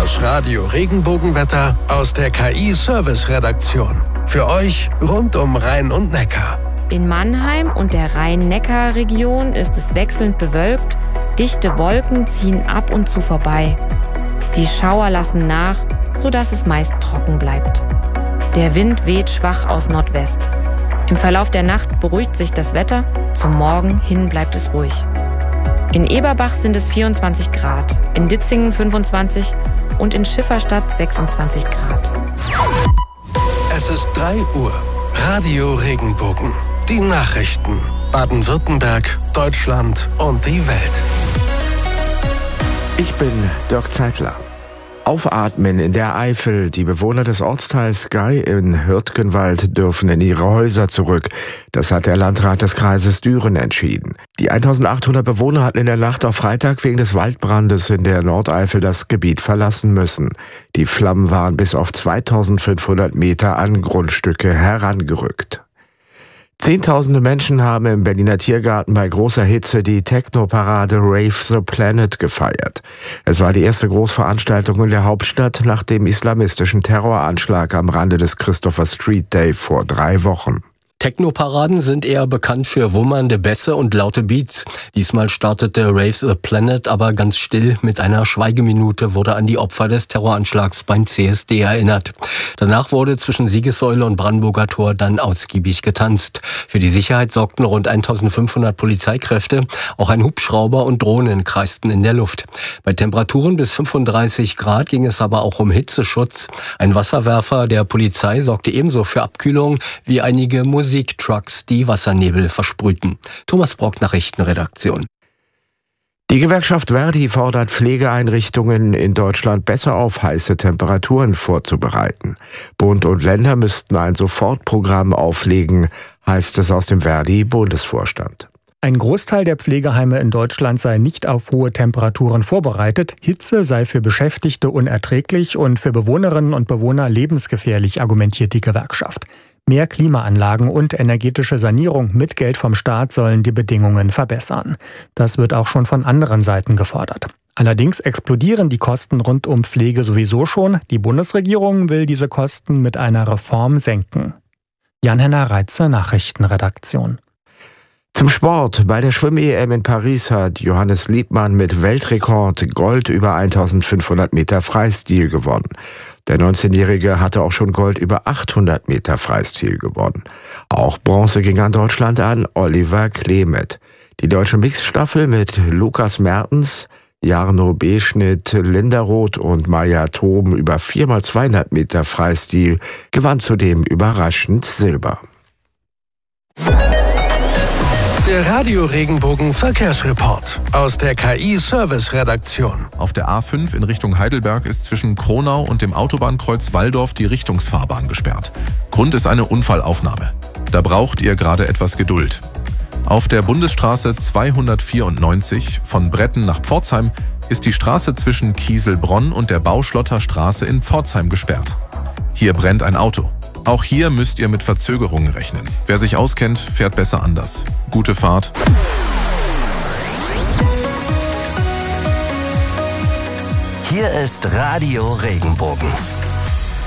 Das Radio Regenbogenwetter aus der KI-Service-Redaktion. Für euch rund um Rhein und Neckar. In Mannheim und der Rhein-Neckar-Region ist es wechselnd bewölkt. Dichte Wolken ziehen ab und zu vorbei. Die Schauer lassen nach, sodass es meist trocken bleibt. Der Wind weht schwach aus Nordwest. Im Verlauf der Nacht beruhigt sich das Wetter. Zum Morgen hin bleibt es ruhig. In Eberbach sind es 24 Grad, in Ditzingen 25 und in Schifferstadt 26 Grad. Es ist 3 Uhr. Radio Regenbogen. Die Nachrichten. Baden-Württemberg, Deutschland und die Welt. Ich bin Dirk Zeitler. Aufatmen in der Eifel. Die Bewohner des Ortsteils Gei in Hürtgenwald dürfen in ihre Häuser zurück. Das hat der Landrat des Kreises Düren entschieden. Die 1800 Bewohner hatten in der Nacht auf Freitag wegen des Waldbrandes in der Nordeifel das Gebiet verlassen müssen. Die Flammen waren bis auf 2500 Meter an Grundstücke herangerückt. Zehntausende Menschen haben im Berliner Tiergarten bei großer Hitze die Techno-Parade Rave the Planet gefeiert. Es war die erste Großveranstaltung in der Hauptstadt nach dem islamistischen Terroranschlag am Rande des Christopher Street Day vor 3 Wochen. Techno-Paraden sind eher bekannt für wummernde Bässe und laute Beats. Diesmal startete Rave the Planet aber ganz still. Mit einer Schweigeminute wurde an die Opfer des Terroranschlags beim CSD erinnert. Danach wurde zwischen Siegessäule und Brandenburger Tor dann ausgiebig getanzt. Für die Sicherheit sorgten rund 1500 Polizeikräfte. Auch ein Hubschrauber und Drohnen kreisten in der Luft. Bei Temperaturen bis 35 Grad ging es aber auch um Hitzeschutz. Ein Wasserwerfer der Polizei sorgte ebenso für Abkühlung wie einige Musiktrucks, die Wassernebel versprühten. Thomas Brock, Nachrichtenredaktion. Die Gewerkschaft Verdi fordert Pflegeeinrichtungen in Deutschland besser auf heiße Temperaturen vorzubereiten. Bund und Länder müssten ein Sofortprogramm auflegen, heißt es aus dem Verdi-Bundesvorstand. Ein Großteil der Pflegeheime in Deutschland sei nicht auf hohe Temperaturen vorbereitet. Hitze sei für Beschäftigte unerträglich und für Bewohnerinnen und Bewohner lebensgefährlich, argumentiert die Gewerkschaft. Mehr Klimaanlagen und energetische Sanierung mit Geld vom Staat sollen die Bedingungen verbessern. Das wird auch schon von anderen Seiten gefordert. Allerdings explodieren die Kosten rund um Pflege sowieso schon. Die Bundesregierung will diese Kosten mit einer Reform senken. Jan-Henner Reitze, Nachrichtenredaktion. Zum Sport. Bei der Schwimm-EM in Paris hat Johannes Liebmann mit Weltrekord Gold über 1500 Meter Freistil gewonnen. Der 19-Jährige hatte auch schon Gold über 800 Meter Freistil gewonnen. Auch Bronze ging an Deutschland an Oliver Klemet. Die deutsche Mixstaffel mit Lukas Mertens, Jarno Beschnitt, Linda Roth und Maja Toben über 4x200 Meter Freistil gewann zudem überraschend Silber. Der Radio Regenbogen Verkehrsreport aus der KI-Service-Redaktion. Auf der A5 in Richtung Heidelberg ist zwischen Kronau und dem Autobahnkreuz Walldorf die Richtungsfahrbahn gesperrt. Grund ist eine Unfallaufnahme. Da braucht ihr gerade etwas Geduld. Auf der Bundesstraße 294 von Bretten nach Pforzheim ist die Straße zwischen Kieselbronn und der Bauschlotterstraße in Pforzheim gesperrt. Hier brennt ein Auto. Auch hier müsst ihr mit Verzögerungen rechnen. Wer sich auskennt, fährt besser anders. Gute Fahrt. Hier ist Radio Regenbogen.